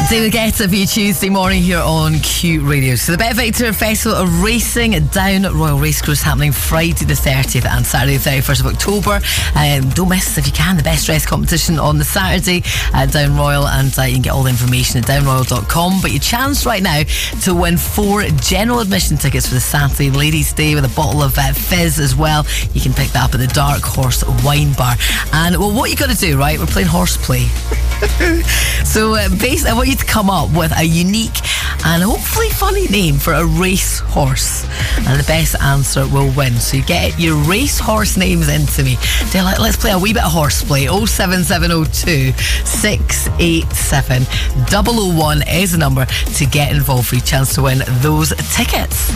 David Guetta for you Tuesday morning here on Q Radio. So the Bet Victor Festival of Racing down at Royal Racecourse happening Friday the 30th and Saturday the 31st of October. Don't miss, if you can, the best dress competition on the Saturday down Royal, and you can get all the information at downroyal.com. But your chance right now to win 4 general admission tickets for the Saturday Ladies' Day with a bottle of fizz as well. You can pick that up at the Dark Horse Wine Bar. And well, what you got to do, right? We're playing horseplay. So basically I want you to come up with a unique and hopefully funny name for a race horse, and the best answer will win. So you get your race horse names into me. Let's play a wee bit of horseplay. 07702 687 001 is the number to get involved for your chance to win those tickets.